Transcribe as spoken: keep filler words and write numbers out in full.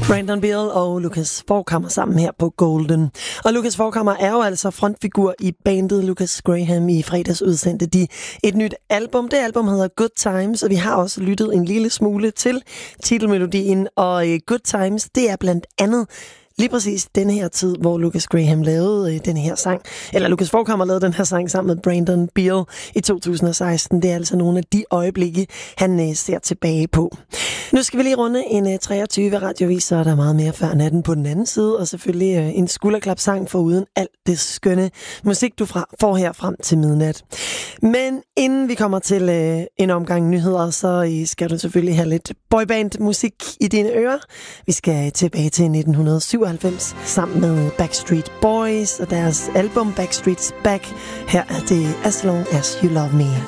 Brandon Beal og Lucas Forchhammer sammen her på Golden. Og Lucas Forchhammer er jo altså frontfigur i bandet Lucas Graham. I fredags udsendte de et nyt album. Det album hedder Good Times, og vi har også lyttet en lille smule til titelmelodien. Og Good Times, det er blandt andet lige præcis denne her tid, hvor Lucas Graham lavede øh, den her sang, eller Lucas Forchhammer lavede den her sang sammen med Brandon Beal i to tusind og seksten. Det er altså nogle af de øjeblikke, han øh, ser tilbage på. Nu skal vi lige runde en øh, treogtyve radiovis, så er der meget mere før natten på den anden side, og selvfølgelig øh, en skulderklapsang for uden alt det skønne musik, du fra, får her frem til midnat. Men inden vi kommer til øh, en omgang nyheder, så øh, skal du selvfølgelig have lidt boyband-musik i dine ører. Vi skal tilbage til nitten syvoghalvfems sammen med Backstreet Boys og deres album Backstreet's Back. Her er det As Long As You Love Me.